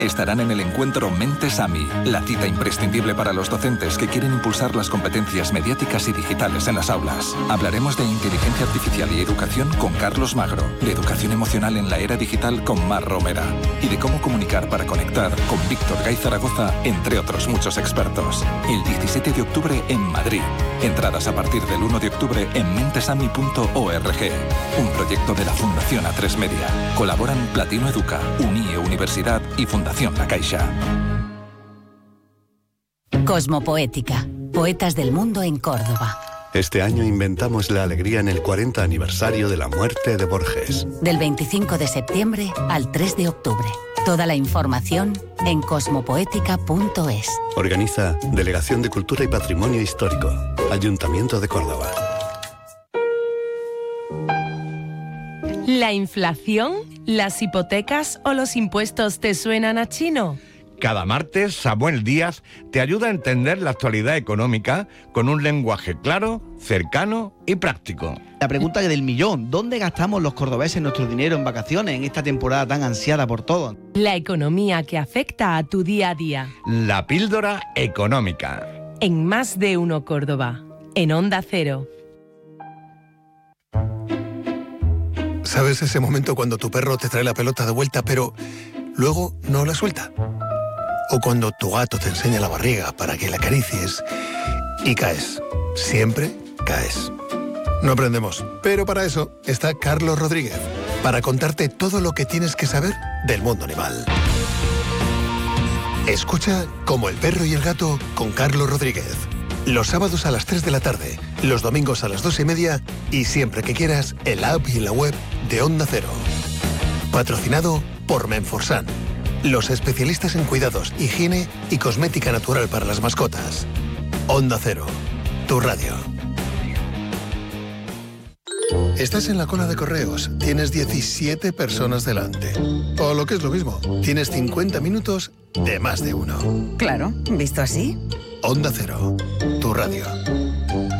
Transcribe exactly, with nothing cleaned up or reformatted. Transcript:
estarán en el encuentro Mentes A M I, la cita imprescindible para los docentes que quieren impulsar las competencias mediáticas y digitales en las aulas. Hablaremos de inteligencia artificial y educación con Carlos Magro, de educación emocional en la era digital con Mar Romera y de cómo comunicar para conectar con Víctor Gay Zaragoza, entre otros muchos expertos. El diecisiete de octubre en Madrid. Entradas a partir del uno de octubre en mentesami punto org. Un proyecto de la Fundación A tres Media. Colaboran Platino Educa, Unie Universidad y Fundación La Caixa. Cosmopoética. Poetas del mundo en Córdoba. Este año inventamos la alegría en el cuarenta aniversario de la muerte de Borges. Del veinticinco de septiembre al tres de octubre. Toda la información en cosmopoética punto es. Organiza Delegación de Cultura y Patrimonio Histórico, Ayuntamiento de Córdoba. ¿La inflación, las hipotecas o los impuestos te suenan a chino? Cada martes, Samuel Díaz te ayuda a entender la actualidad económica con un lenguaje claro, cercano y práctico. La pregunta del millón: ¿dónde gastamos los cordobeses nuestro dinero en vacaciones en esta temporada tan ansiada por todos? La economía que afecta a tu día a día. La píldora económica. En Más de Uno Córdoba, en Onda Cero. ¿Sabes ese momento cuando tu perro te trae la pelota de vuelta pero luego no la suelta? O cuando tu gato te enseña la barriga para que la acaricies y caes. Siempre caes. No aprendemos, pero para eso está Carlos Rodríguez, para contarte todo lo que tienes que saber del mundo animal. Escucha Como el perro y el gato con Carlos Rodríguez. Los sábados a las tres de la tarde, los domingos a las dos y media y siempre que quieras en la app y en la web de Onda Cero. Patrocinado por Menforsan, los especialistas en cuidados, higiene y cosmética natural para las mascotas. Onda Cero, tu radio. Estás en la cola de correos, tienes diecisiete personas delante. O lo que es lo mismo, tienes cincuenta minutos de más de uno. Claro, visto así. Onda Cero, tu radio.